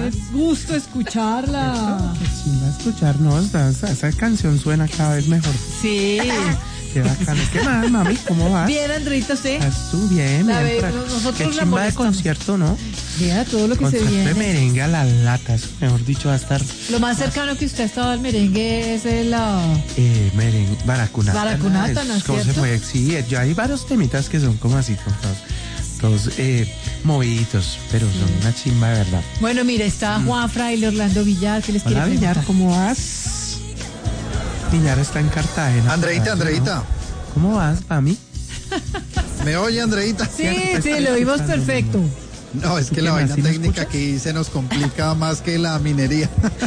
qué gusto escucharla. Qué chimba escuchar, ¿no? Esa canción suena cada vez mejor. Sí. Qué bacano. ¿Qué más, mami? ¿Cómo vas? Bien, Andreita, ¿usted? ¿Estás tú? Bien, La bien. nosotros qué la chimba de molestamos. concierto, ¿no? Vea todo lo que se Concierto de viene. merengue a las latas. Mejor dicho, va a estar Lo más cercano que usted ha estado al merengue es el... merengue, baracunata. Baracunata, ¿no es ¿Cómo se cierto? fue? Sí, ya hay varios temitas que son como así, todos moviditos, pero son una chimba de verdad. Bueno, mire, está Juan Fraile, Orlando Villar, ¿qué les quiere Hola, Villar, preguntar? ¿cómo vas? Villar está en Cartagena. Andreita. ¿Cómo vas, mami? ¿Me oye, Andreita? Sí, lo vimos perfecto. No, es que la vaina técnica aquí se nos complica más que la minería.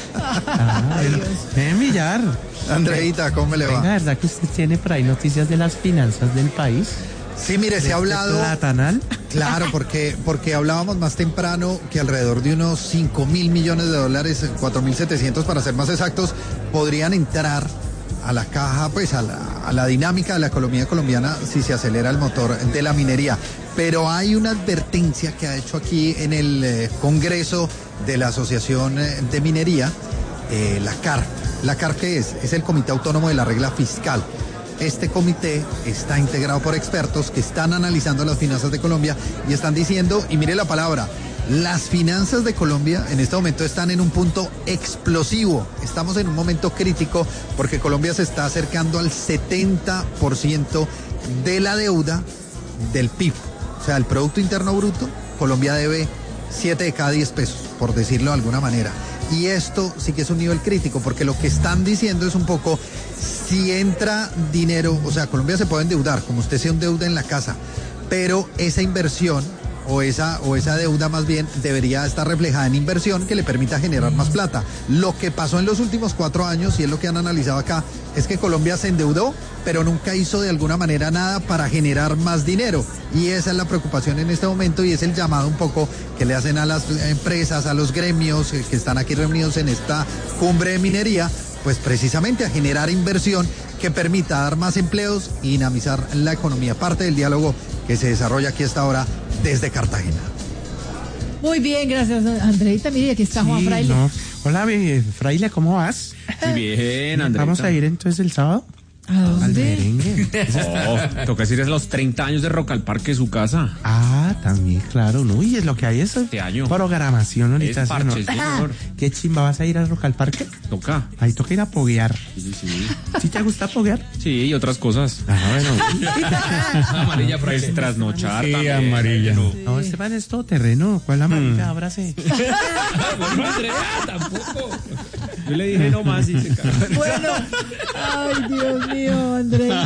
Ven, Villar. Andreita, ¿cómo me le Venga, va? ¿verdad que usted tiene por ahí noticias de las finanzas del país? Sí, mire, se ha hablado... Platanal. Claro, porque hablábamos más temprano que alrededor de unos 5.000 millones de dólares, 4.700 para ser más exactos, podrían entrar a la caja, pues a la dinámica de la economía colombiana si se acelera el motor de la minería. Pero hay una advertencia que ha hecho aquí en el Congreso de la Asociación de Minería, la CAR. ¿La CAR qué es? Es el Comité Autónomo de la Regla Fiscal. Este comité está integrado por expertos que están analizando las finanzas de Colombia y están diciendo, y mire la palabra, las finanzas de Colombia en este momento están en un punto explosivo. Estamos en un momento crítico porque Colombia se está acercando al 70% de la deuda del PIB. O sea, el Producto Interno Bruto, Colombia debe 7 de cada 10 pesos, por decirlo de alguna manera. Y esto sí que es un nivel crítico, porque lo que están diciendo es un poco, si entra dinero, o sea, Colombia se puede endeudar, como usted se endeuda en la casa, pero esa inversión o esa deuda más bien debería estar reflejada en inversión que le permita generar más plata. Lo que pasó en los últimos 4 años, y es lo que han analizado acá, es que Colombia se endeudó, pero nunca hizo de alguna manera nada para generar más dinero. Y esa es la preocupación en este momento y es el llamado un poco que le hacen a las empresas, a los gremios que están aquí reunidos en esta cumbre de minería, pues precisamente a generar inversión que permita dar más empleos y dinamizar la economía. Parte del diálogo que se desarrolla aquí hasta ahora desde Cartagena. Muy bien, gracias, Andreita. Mire, aquí está Juan Fraile. No. Hola, Fraile, ¿cómo vas? Muy bien, Andreita. ¿Vamos a ir entonces el sábado? ¿A dónde? Al merengue. Toca decir es los 30 años de Rock al Parque, su casa. Ah, también, claro, no, y es lo que hay es Este año. programación ahorita. Es parche, ¿no? sí, señor. Qué chimba, ¿vas a ir al Rock al Parque? Toca. Ahí toca ir a poguear. Sí. ¿Sí te gusta poguear? Sí, y otras cosas. Ah, bueno. Amarilla, pues trasnochar Sí, también. amarilla. No. No, Esteban es todo terreno. ¿Cuál amarilla? Ábrase. Bueno, Andrea, tampoco. Yo le dije no más y se cagó. Bueno, ay, Dios mío, Andreita.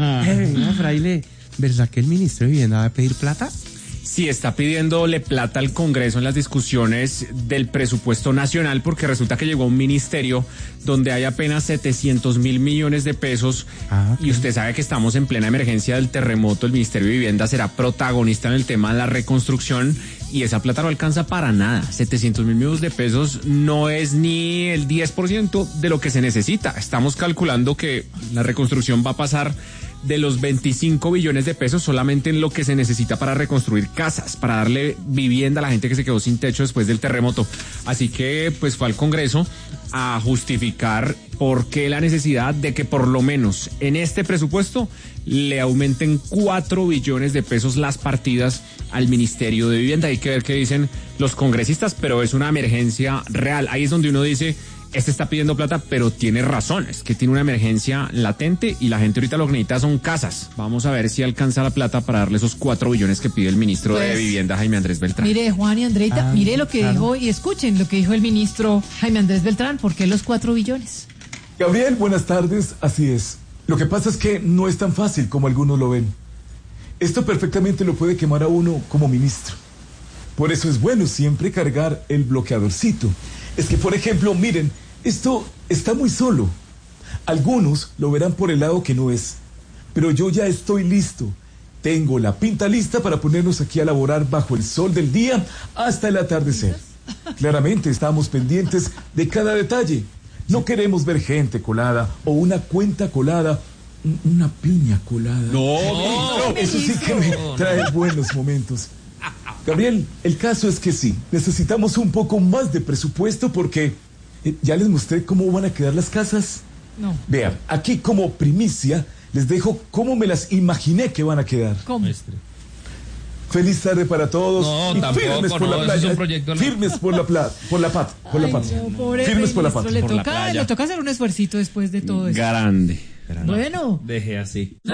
No, Fraile, ¿verdad que el ministro de Vivienda va a pedir plata? Sí, está pidiéndole plata al Congreso en las discusiones del presupuesto nacional porque resulta que llegó a un ministerio donde hay apenas 700.000 millones de pesos y usted sabe que estamos en plena emergencia del terremoto. El Ministerio de Vivienda será protagonista en el tema de la reconstrucción y esa plata no alcanza para nada. 700.000 millones de pesos no es ni el 10% de lo que se necesita. Estamos calculando que la reconstrucción va a pasar de los 25 billones de pesos solamente en lo que se necesita para reconstruir casas, para darle vivienda a la gente que se quedó sin techo después del terremoto. Así que pues fue al Congreso a justificar por qué la necesidad de que por lo menos en este presupuesto le aumenten 4 billones de pesos las partidas al Ministerio de Vivienda. Hay que ver qué dicen los congresistas, pero es una emergencia real. Ahí es donde uno dice, está pidiendo plata, pero tiene razón, es que tiene una emergencia latente y la gente ahorita lo que necesita son casas. Vamos a ver si alcanza la plata para darle esos 4 billones que pide el ministro de Vivienda, Jaime Andrés Beltrán. Mire, Juan y Andreita, mire lo que dijo y escuchen lo que dijo el ministro Jaime Andrés Beltrán. ¿Por qué los 4 billones? Gabriel, buenas tardes, así es. Lo que pasa es que no es tan fácil como algunos lo ven. Esto perfectamente lo puede quemar a uno como ministro. Por eso es bueno siempre cargar el bloqueadorcito. Es que, por ejemplo, miren, esto está muy solo. Algunos lo verán por el lado que no es. Pero yo ya estoy listo. Tengo la pinta lista para ponernos aquí a laborar bajo el sol del día hasta el atardecer. Claramente estamos pendientes de cada detalle. No queremos ver gente colada o una cuenta colada, una piña colada. No, Eso sí que me trae buenos momentos. Gabriel, el caso es que sí, necesitamos un poco más de presupuesto porque ya les mostré cómo van a quedar las casas. No. Vean, aquí como primicia les dejo cómo me las imaginé que van a quedar. ¿Cómo? Feliz tarde para todos. No, y tampoco, firmes por no, la eso es playa. un proyecto, no. Firmes por la patria. No, pobre Firmes por la ministro, patria. Por la playa. le toca hacer un esfuercito después de todo eso. Grande. Bueno. Deje así.